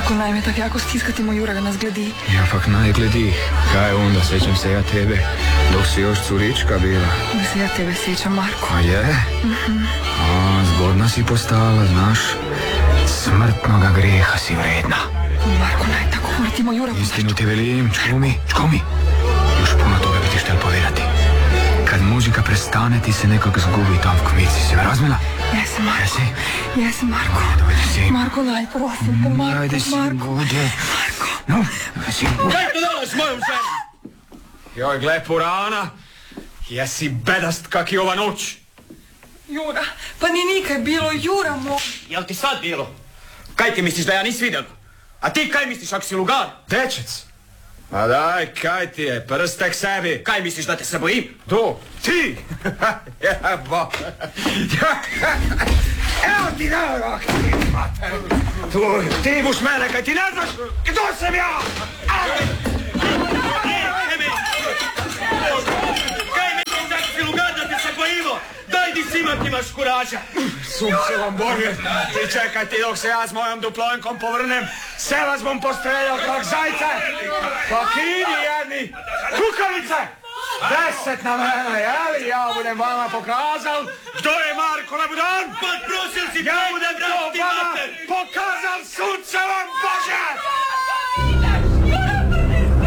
Marko, najme tak jako stiskati moj Jura da nas gledi. Ja pak najgledi. Kaj onda, sjećam se ja tebe, dok si još curička bila. Da se ja tebe sjećam, Marko. A je? A, zgodna si postala, znaš. Smrtnoga grijeha si vredna. Marko, naj tako govoriti moj Jura. Istinu ti velim, čkumi. Još puno toga bi ti štel povedati. Kad muzika prestane, ti se nekak zgubi tam v kmici. Si me razmila? Jesam, Marko. Jesi? Jesam, Marko. Dojde si. Marko, daj, prosim te, Marko. Ajde si, Marko. bude. Marko. No, si. Kaj to delaš s mojom ženom? Joj, gle, Purana. Jesi bedast kak je ova noć. Jura, pa ni nikaj bilo, Jura moj. Jel ti sad bilo? Kaj ti misliš da ja nis vidjela? A ti kaj misliš ako si lugar? Dečec. A daj, kaj ti je, prstek sebi. Kaj misliš da te se bojim? Tu, ti. Jebo. Evo ti navrok, ti mater. Tu, ti buš mene, kaj ti ne znaš, kdo sam ja? Kaj misliš da si lugar da te se bojimo? Daj di si imaš kuraža. Sunce vam Bože, ti čekaj ti dok se ja s mojom duplojenkom povrnem. Sve vas bom postreljao kak zajce. Pa kini jedni. Kukavice! 10 na mene, jeli? Ja budem vama pokazal. Kdo je Marko Labudan? Pa prosil si da budem vrati mater. Pokazal sunce vam Bože!